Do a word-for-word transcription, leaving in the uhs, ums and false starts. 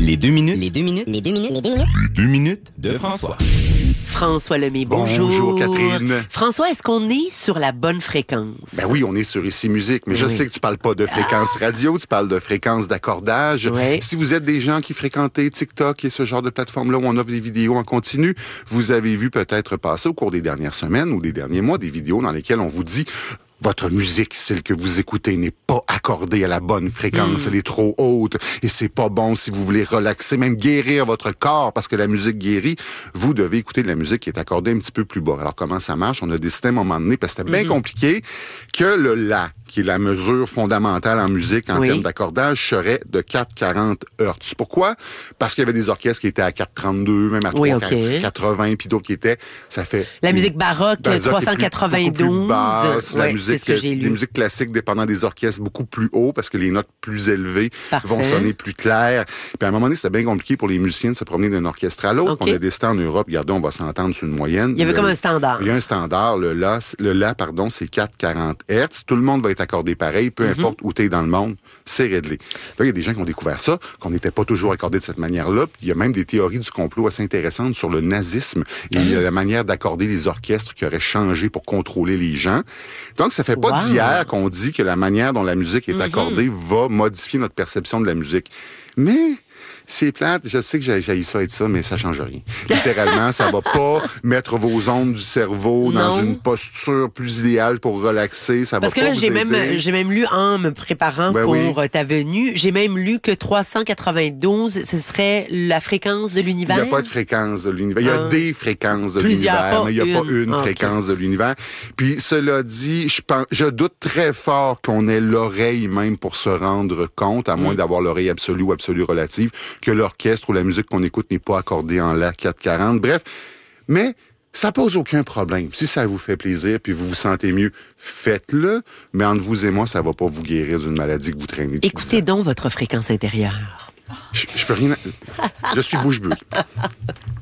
Les deux minutes. Les deux minutes. Les deux minutes. Les deux minutes. Les deux minutes de François. François Lemay, bonjour. Bonjour, Catherine. François, est-ce qu'on est sur la bonne fréquence? Ben oui, on est sur Ici Musique, mais je Oui. sais que tu parles pas de fréquence radio, tu parles de fréquence d'accordage. Oui. Si vous êtes des gens qui fréquentez TikTok et ce genre de plateforme-là où on offre des vidéos en continu, vous avez vu peut-être passer au cours des dernières semaines ou des derniers mois des vidéos dans lesquelles on vous dit votre musique, celle que vous écoutez, n'est pas accordée à la bonne fréquence. Mm. Elle est trop haute et c'est pas bon si vous voulez relaxer, même guérir votre corps parce que la musique guérit. Vous devez écouter de la musique qui est accordée un petit peu plus bas. Alors, comment ça marche? On a décidé à un moment donné, parce que c'était bien mm-hmm. compliqué, que le La, qui est la mesure fondamentale en musique en oui. termes d'accordage, serait de quatre cent quarante hertz. Pourquoi? Parce qu'il y avait des orchestres qui étaient à quatre cent trente-deux, même à oui, trois cent quatre-vingts, okay. puis d'autres qui étaient, ça fait... La musique baroque, trois cent quatre-vingt-douze. Basse, la ouais, musique, c'est ce que j'ai lu. Les musiques classiques dépendant des orchestres beaucoup plus haut parce que les notes plus élevées Parfait. vont sonner plus claires. Puis à un moment donné, c'était bien compliqué pour les musiciens de se promener d'un orchestre à l'autre. Okay. On a décidé en Europe, regardez, on va s'entendre sur une moyenne. Il y avait le, comme un standard. Il y a un standard. Le La, le la pardon, c'est quatre cent quarante hertz. Tout le monde va être accordé pareil, peu mm-hmm. importe où tu es dans le monde, c'est réglé. Là, il y a des gens qui ont découvert ça, qu'on n'était pas toujours accordé de cette manière-là. Puis il y a même des théories du complot assez intéressantes sur le nazisme et mm-hmm. la manière d'accorder les orchestres qui auraient changé pour contrôler les gens. Donc, ça fait pas wow. d'hier qu'on dit que la manière dont la musique est accordée mm-hmm. va modifier notre perception de la musique. Mais... c'est plate, je sais que j'ai jailli ça et ça, mais ça change rien. Littéralement, ça va pas mettre vos ondes du cerveau non. dans une posture plus idéale pour relaxer. Ça Parce va que pas là, vous j'ai aider. même, j'ai même lu en me préparant ben pour oui. ta venue, j'ai même lu que trois cent quatre-vingt-douze, ce serait la fréquence de l'univers. Il n'y a pas de fréquence de l'univers. Il y a ah. des fréquences de Plusieurs, l'univers, mais il n'y a une. pas une ah, fréquence okay. de l'univers. Puis cela dit, je pense, je doute très fort qu'on ait l'oreille même pour se rendre compte, à moins mm. d'avoir l'oreille absolue ou absolue relative, que l'orchestre ou la musique qu'on écoute n'est pas accordée en La quatre cent quarante. Bref, mais ça pose aucun problème. Si ça vous fait plaisir puis vous vous sentez mieux, faites-le. Mais entre vous et moi, ça va pas vous guérir d'une maladie que vous traînez. Écoutez donc votre fréquence intérieure. Je, je peux rien... Je suis bouche bée.